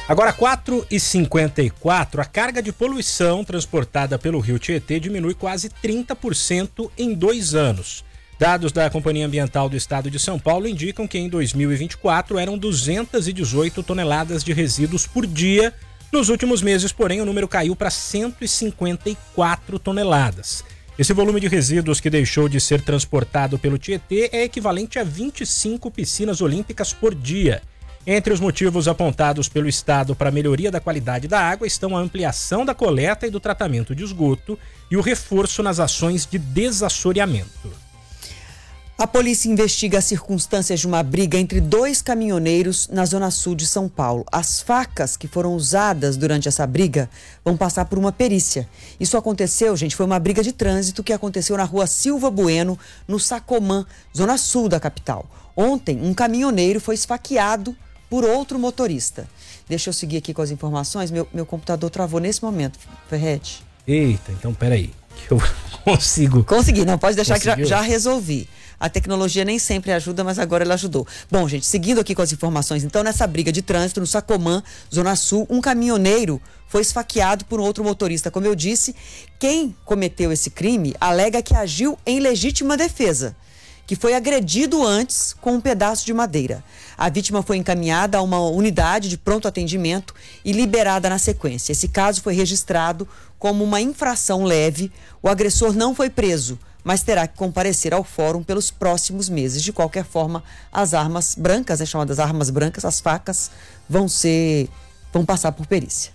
Agora 4h54, a carga de poluição transportada pelo rio Tietê diminui quase 30% em 2 anos. Dados da Companhia Ambiental do Estado de São Paulo indicam que em 2024 eram 218 toneladas de resíduos por dia. Nos últimos meses, porém, o número caiu para 154 toneladas. Esse volume de resíduos que deixou de ser transportado pelo Tietê é equivalente a 25 piscinas olímpicas por dia. Entre os motivos apontados pelo Estado para a melhoria da qualidade da água estão a ampliação da coleta e do tratamento de esgoto e o reforço nas ações de desassoreamento. A polícia investiga as circunstâncias de uma briga entre 2 caminhoneiros na zona sul de São Paulo. As facas que foram usadas durante essa briga vão passar por uma perícia. Isso aconteceu, gente, foi uma briga de trânsito que aconteceu na rua Silva Bueno, no Sacomã, zona sul da capital. Ontem, um caminhoneiro foi esfaqueado por outro motorista. Deixa eu seguir aqui com as informações. Meu computador travou nesse momento, Ferretti. Eita, então peraí, que eu consigo. Consegui, não, pode deixar. Conseguiu? Que já resolvi. A tecnologia nem sempre ajuda, mas agora ela ajudou. Bom, gente, seguindo aqui com as informações, então, nessa briga de trânsito no Sacomã, zona sul, um caminhoneiro foi esfaqueado por um outro motorista. Como eu disse, quem cometeu esse crime alega que agiu em legítima defesa, que foi agredido antes com um pedaço de madeira. A vítima foi encaminhada a uma unidade de pronto atendimento e liberada na sequência. Esse caso foi registrado como uma infração leve. O agressor não foi preso, mas terá que comparecer ao fórum pelos próximos meses. De qualquer forma, as armas brancas, chamadas armas brancas, as facas, vão passar por perícia.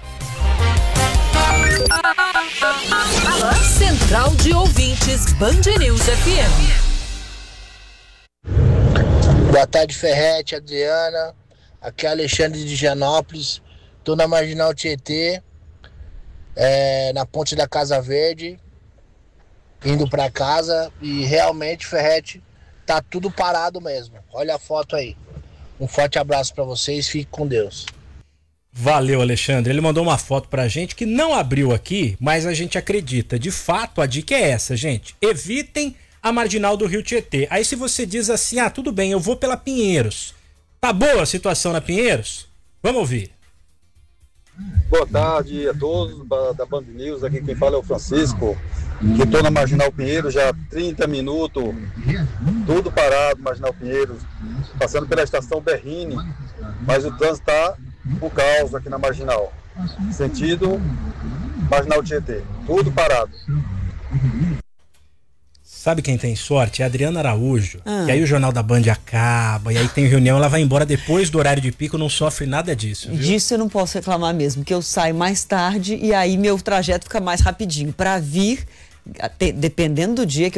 Central de Ouvintes, Band News FM. Boa tarde, Ferretti, Adriana. Aqui é Alexandre de Higienópolis. Estou na Marginal Tietê, na ponte da Casa Verde, indo para casa. E realmente, Ferretti, tá tudo parado mesmo. Olha a foto aí. Um forte abraço para vocês. Fique com Deus. Valeu, Alexandre. Ele mandou uma foto pra gente que não abriu aqui, mas a gente acredita. De fato, a dica é essa, gente. Evitem a marginal do Rio Tietê. Aí se você diz assim, tudo bem, eu vou pela Pinheiros. Tá boa a situação na Pinheiros? Vamos ouvir. Boa tarde a todos da Band News. Aqui quem fala é o Francisco, que estou na Marginal Pinheiros já há 30 minutos, tudo parado, Marginal Pinheiros, passando pela estação Berrini, mas o trânsito está por causa aqui na Marginal, sentido Marginal Tietê, tudo parado. Sabe quem tem sorte? É a Adriana Araújo. E aí o Jornal da Band acaba, e aí tem reunião, ela vai embora depois do horário de pico, não sofre nada disso, viu? Disso eu não posso reclamar mesmo, que eu saio mais tarde e aí meu trajeto fica mais rapidinho. Para vir, dependendo do dia que